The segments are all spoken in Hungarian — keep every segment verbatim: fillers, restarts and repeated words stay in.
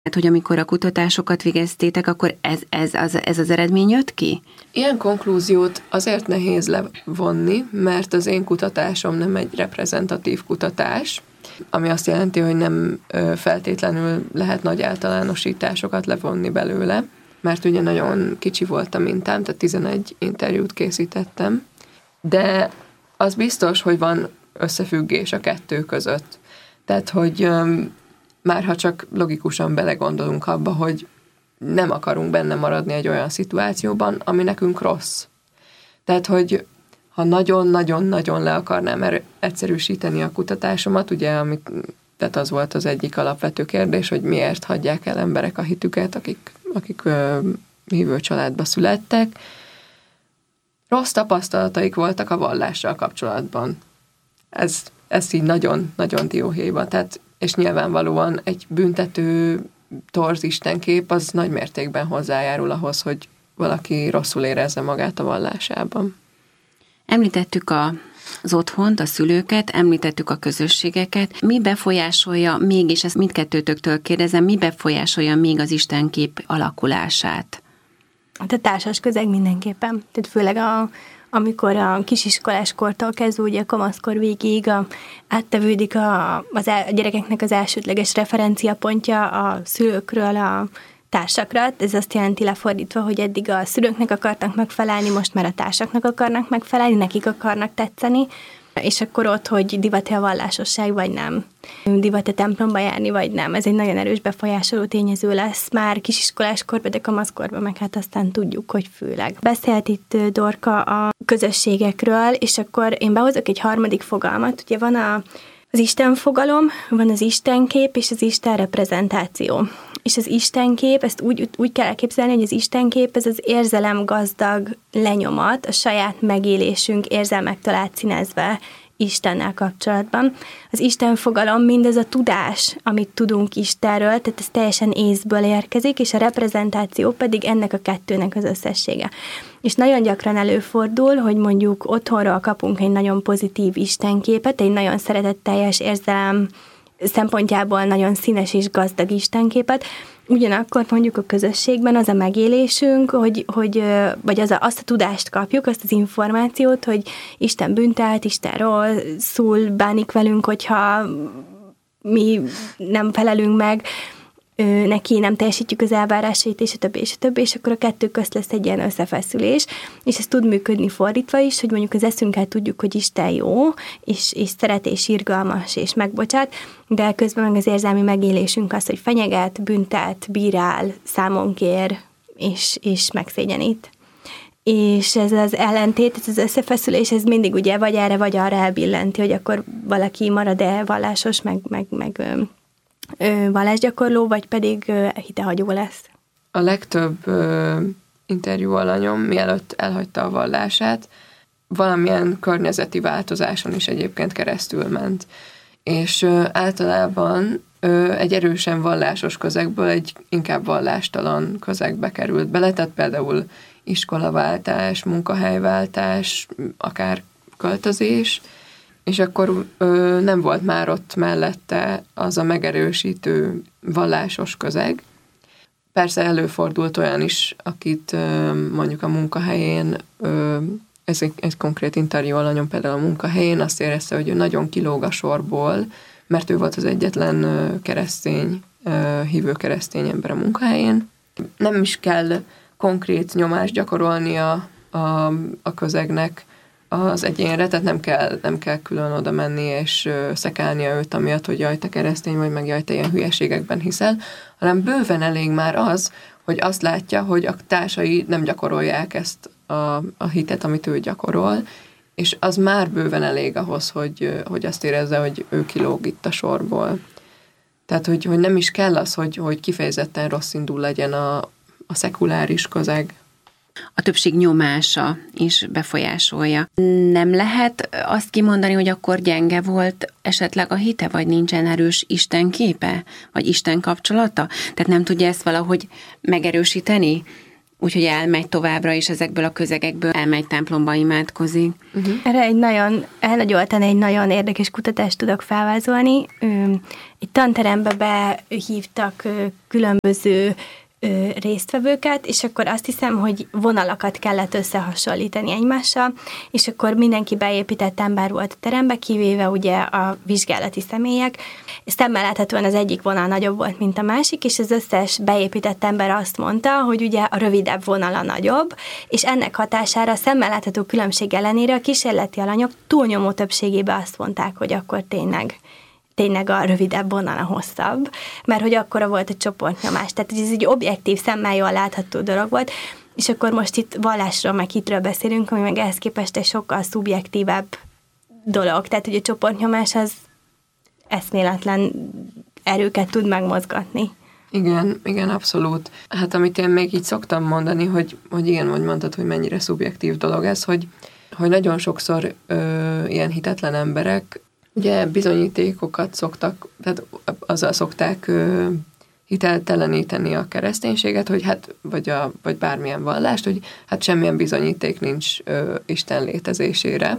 Hát, hogy amikor a kutatásokat végeztétek, akkor ez, ez, az, ez az eredmény jött ki? Ilyen konklúziót azért nehéz levonni, mert az én kutatásom nem egy reprezentatív kutatás, ami azt jelenti, hogy nem feltétlenül lehet nagy általánosításokat levonni belőle, mert ugye nagyon kicsi volt a mintám, tehát tizenegy interjút készítettem, de az biztos, hogy van összefüggés a kettő között. Tehát, hogy már ha csak logikusan belegondolunk abba, hogy nem akarunk benne maradni egy olyan szituációban, ami nekünk rossz. Tehát, hogy ha nagyon-nagyon-nagyon le akarnám er- egyszerűsíteni a kutatásomat, ugye, amit, tehát az volt az egyik alapvető kérdés, hogy miért hagyják el emberek a hitüket, akik, akik ö, hívő családba születtek. Rossz tapasztalataik voltak a vallással kapcsolatban. Ez, ez így nagyon-nagyon dióhéjban. Tehát, és nyilvánvalóan egy büntető torz istenkép az nagy mértékben hozzájárul ahhoz, hogy valaki rosszul érezze magát a vallásában. Említettük a, az otthont, a szülőket, említettük a közösségeket. Mi befolyásolja mégis, ezt mindkettőtöktől kérdezem, mi befolyásolja még az istenkép alakulását? A társas közeg mindenképpen. Tehát főleg a, amikor a kisiskolás kortól kezdve, ugye a kamaszkor végig a, áttevődik a, az el, a gyerekeknek az elsődleges referenciapontja a szülőkről a társakra. Ez azt jelenti lefordítva, hogy eddig a szülőknek akartak megfelelni, most már a társaknak akarnak megfelelni, nekik akarnak tetszeni, és akkor ott, hogy divat-e a vallásosság, vagy nem. Divat-e templomba járni, vagy nem. Ez egy nagyon erős befolyásoló tényező lesz már kisiskolás korban, de kamaszkorban, meg hát aztán tudjuk, hogy főleg. Beszélt itt Dorka a közösségekről, és akkor én behozok egy harmadik fogalmat. Ugye van a, az Isten fogalom, van az Istenkép és az Isten reprezentáció. És az istenkép, ezt úgy, úgy kell elképzelni, hogy az istenkép, ez az érzelemgazdag lenyomat, a saját megélésünk érzelmektől átszínezve Istennel kapcsolatban. Az Isten fogalom mindez a tudás, amit tudunk Istenről, tehát ez teljesen észből érkezik, és a reprezentáció pedig ennek a kettőnek az összessége. És nagyon gyakran előfordul, hogy mondjuk otthonról kapunk egy nagyon pozitív istenképet, egy nagyon szeretetteljes érzelem szempontjából nagyon színes és gazdag istenképet, ugyanakkor mondjuk a közösségben az a megélésünk, hogy, hogy vagy az a, azt a tudást kapjuk, azt az információt, hogy Isten büntelt, Isten rosszul bánik velünk, hogyha mi nem felelünk meg neki, nem teljesítjük az elvárásait, és a többi, és a többi, és akkor a kettő közt lesz egy ilyen összefeszülés, és ez tud működni fordítva is, hogy mondjuk az eszünkkel tudjuk, hogy Isten jó, és, és szeret, és irgalmas, és megbocsát, de közben meg az érzelmi megélésünk az, hogy fenyeget, büntet, bírál, számon kér, és, és megszégyenít. És ez az ellentét, ez az összefeszülés, ez mindig ugye vagy erre, vagy arra elbillenti, hogy akkor valaki marad-e vallásos, meg, meg, meg vallásgyakorló, vagy pedig hitehagyó lesz. A legtöbb ö, interjú alanyom, mielőtt elhagyta a vallását, valamilyen környezeti változáson is egyébként keresztül ment. És ö, általában ö, egy erősen vallásos közegből egy inkább vallástalan közegbe került bele, tehát például iskolaváltás, munkahelyváltás, akár költözés, és akkor ö, nem volt már ott mellette az a megerősítő vallásos közeg. Persze előfordult olyan is, akit ö, mondjuk a munkahelyén, ö, ez egy, egy konkrét interjú alanyom például a munkahelyén azt érezte, hogy ő nagyon kilóg a sorból, mert ő volt az egyetlen ö, keresztény, ö, hívő keresztény ember a munkahelyén. Nem is kell konkrét nyomást gyakorolni a, a, a közegnek az egyénre, tehát nem kell, nem kell külön oda menni és szekálnia őt amiatt, hogy jaj, te keresztény vagy, meg jaj, te ilyen hülyeségekben hiszel, hanem bőven elég már az, hogy azt látja, hogy a társai nem gyakorolják ezt a, a hitet, amit ő gyakorol, és az már bőven elég ahhoz, hogy, hogy azt érezze, hogy ő kilóg itt a sorból. Tehát, hogy, hogy nem is kell az, hogy, hogy kifejezetten rosszindul legyen a, a szekuláris közeg. A többség nyomása is befolyásolja. Nem lehet azt kimondani, hogy akkor gyenge volt esetleg a hite, vagy nincsen erős Isten képe, vagy Isten kapcsolata? Tehát nem tudja ezt valahogy megerősíteni? úgyhogy elmegy továbbra is ezekből a közegekből, elmegy templomba, imádkozik. Uh-huh. Erre egy nagyon, elnagyoltan egy nagyon érdekes kutatást tudok felvázolni. Egy tanterembe behívtak különböző résztvevőket, és akkor azt hiszem, hogy vonalakat kellett összehasonlítani egymással, és akkor mindenki beépített ember volt a terembe, kivéve ugye a vizsgálati személyek. Szemmel láthatóan az egyik vonal nagyobb volt, mint a másik, és az összes beépített ember azt mondta, hogy ugye a rövidebb vonala nagyobb, és ennek hatására a szemmel látható különbség ellenére a kísérleti alanyok túlnyomó többségében azt mondták, hogy akkor tényleg tényleg a rövidebb vonal a hosszabb, mert hogy akkora volt a csoportnyomás. Tehát ez egy objektív, szemmel jól látható dolog volt, és akkor most itt vallásról, meg hitről beszélünk, ami meg ehhez képest egy sokkal szubjektívebb dolog. Tehát, hogy a csoportnyomás az eszméletlen erőket tud megmozgatni. Igen, igen, abszolút. Hát amit én még így szoktam mondani, hogy, hogy igen, hogy mondtad, hogy mennyire szubjektív dolog ez, hogy, hogy nagyon sokszor ö, ilyen hitetlen emberek ugye bizonyítékokat szoktak, tehát azzal szokták ö, hitelteleníteni a kereszténységet, hogy hát, vagy, a, vagy bármilyen vallást, hogy hát semmilyen bizonyíték nincs ö, Isten létezésére.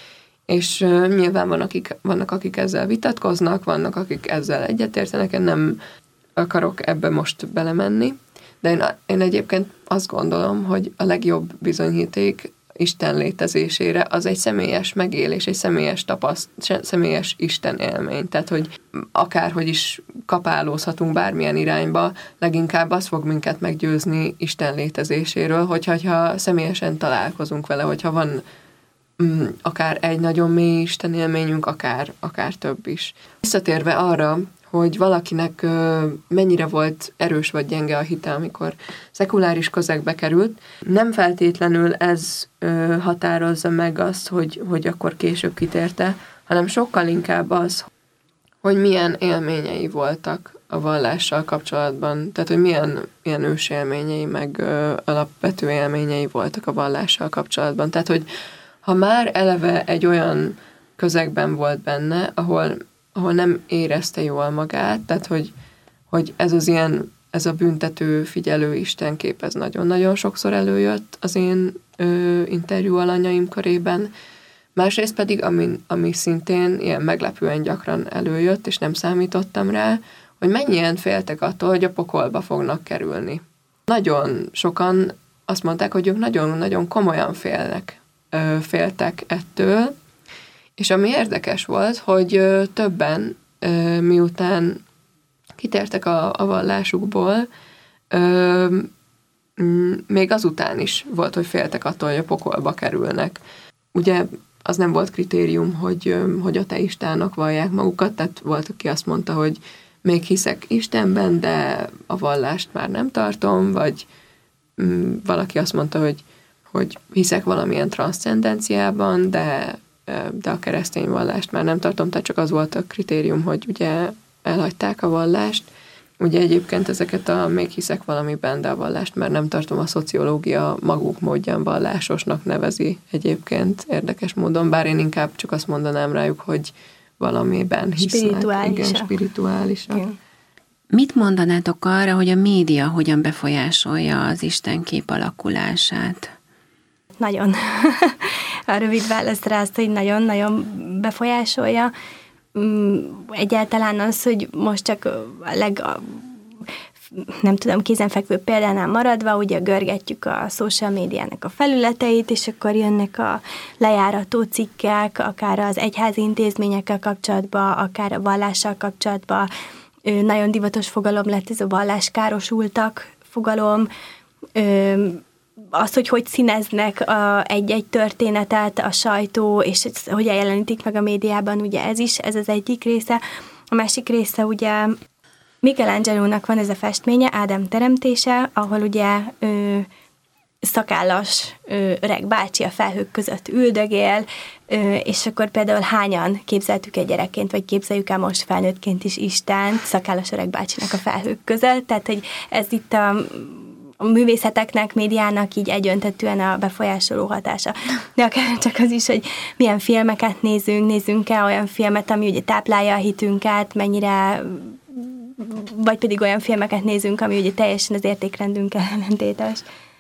És ö, nyilván van, akik, vannak, akik ezzel vitatkoznak, vannak, akik ezzel egyetértenek, én nem akarok ebbe most belemenni, de én, én egyébként azt gondolom, hogy a legjobb bizonyíték Isten létezésére az egy személyes megélés, egy személyes tapaszt, személyes Isten élmény. Tehát, hogy akárhogy is kapálózhatunk bármilyen irányba, leginkább az fog minket meggyőzni Isten létezéséről, hogyha ha személyesen találkozunk vele, hogyha van mm, akár egy nagyon mély Isten élményünk, akár, akár több is. Visszatérve arra, hogy valakinek ö, mennyire volt erős vagy gyenge a hite, amikor szekuláris közegbe került. Nem feltétlenül ez ö, határozza meg azt, hogy, hogy akkor később kitérte, hanem sokkal inkább az, hogy milyen élményei voltak a vallással kapcsolatban. Tehát, hogy milyen, milyen ős élményei, meg ö, alapvető élményei voltak a vallással kapcsolatban. Tehát, hogy ha már eleve egy olyan közegben volt benne, ahol ahol nem érezte jól magát, tehát hogy, hogy ez az ilyen, ez a büntető, figyelő istenkép, ez nagyon-nagyon sokszor előjött az én ö, interjú alanyaim körében. Másrészt pedig, ami, ami szintén ilyen meglepően gyakran előjött, és nem számítottam rá, hogy mennyien féltek attól, hogy a pokolba fognak kerülni. Nagyon sokan azt mondták, hogy ők nagyon-nagyon komolyan félnek, ö, féltek ettől. És ami érdekes volt, hogy ö, többen, ö, miután kitértek a, a vallásukból, ö, m- még azután is volt, hogy féltek attól, hogy a pokolba kerülnek. Ugye az nem volt kritérium, hogy, ö, hogy ateistának vallják magukat, tehát volt, aki azt mondta, hogy még hiszek Istenben, de a vallást már nem tartom, vagy m- valaki azt mondta, hogy, hogy hiszek valamilyen transzcendenciában, de de a keresztény vallást már nem tartom, tehát csak az volt a kritérium, hogy ugye elhagyták a vallást. Ugye egyébként ezeket a még hiszek valamiben, de a vallást már nem tartom, a szociológia maguk módján vallásosnak nevezi egyébként érdekes módon, bár én inkább csak azt mondanám rájuk, hogy valamiben hisznek. Spirituálisak. Igen, spirituálisak. Igen. Mit mondanátok arra, hogy a média hogyan befolyásolja az istenkép alakulását? Nagyon. A rövid válasz rá azt, hogy nagyon-nagyon befolyásolja. Egyáltalán az, hogy most csak a leg, a, nem tudom, kézenfekvő példánál maradva, ugye görgetjük a social médiának a felületeit, és akkor jönnek a lejárató cikkek, akár az egyházi intézményekkel kapcsolatban, akár a vallással kapcsolatban. Nagyon divatos fogalom lett ez a valláskárosultak fogalom. Az, hogy hogy színeznek a, egy-egy történetet a sajtó, és hogy jelenítik meg a médiában, ugye ez is, ez az egyik része. A másik része ugye Michelangelo-nak van ez a festménye, Ádám teremtése, ahol ugye ö, szakállas ö, öreg bácsi a felhők között üldögél, ö, és akkor például hányan képzeltük egy gyerekként, vagy képzeljük el most felnőttként is Istent szakállas öreg bácsinak a felhők között, tehát hogy ez itt a a művészeteknek, médiának így egyöntetűen a befolyásoló hatása. De akár csak az is, hogy milyen filmeket nézünk, nézzünk-e olyan filmet, ami ugye táplálja a hitünket, mennyire, vagy pedig olyan filmeket nézünk, ami ugye teljesen az értékrendünkkel ellentétes.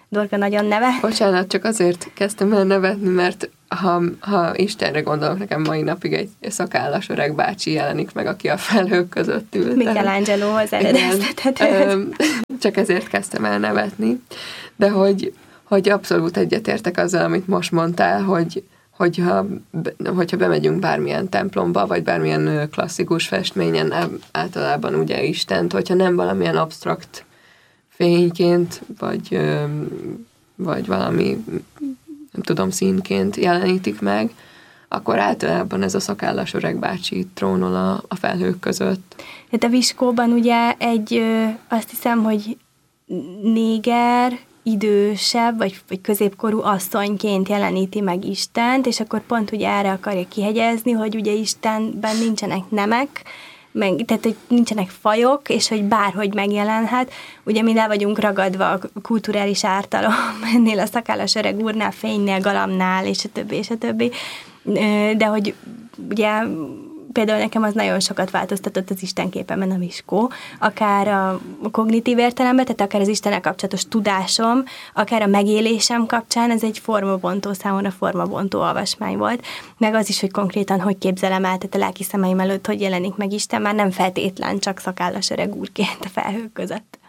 Dorka nagyon neve. Bocsánat, csak azért kezdtem el nevetni, mert ha, ha Istenre gondolok, nekem mai napig egy szakállas öreg bácsi jelenik meg, aki a felhők között ül. Michelangelohoz eredeztethető. Csak ezért kezdtem el nevetni. De hogy, hogy abszolút egyetértek azzal, amit most mondtál, hogy hogyha, hogyha bemegyünk bármilyen templomba, vagy bármilyen klasszikus festményen, általában ugye Istent, hogyha nem valamilyen absztrakt fényként, vagy, vagy valami, nem tudom, színként jelenítik meg, akkor általában ez a szakállas öreg bácsi trónol a, a felhők között. Hát a Viskóban ugye egy, azt hiszem, hogy néger, idősebb, vagy, vagy középkorú asszonyként jeleníti meg Istent, és akkor pont ugye erre akarja kihegyezni, hogy ugye Istenben nincsenek nemek, meg, tehát hogy nincsenek fajok, és hogy bárhogy megjelenhet. Ugye mi le vagyunk ragadva a kulturális ártalom ennél a szakállas öreg úrnál, fénynél, galamnál, és a többi, és a többi. De hogy ugye például nekem az nagyon sokat változtatott az istenképemen a Viskó, akár a kognitív értelemben, tehát akár az Istennel kapcsolatos tudásom, akár a megélésem kapcsán, ez egy formabontó, számomra formabontó olvasmány volt, meg az is, hogy konkrétan hogy képzelem el, tehát a lelki szemeim előtt, hogy jelenik meg Isten, már nem feltétlen csak szakállas öreg úrként a felhők között.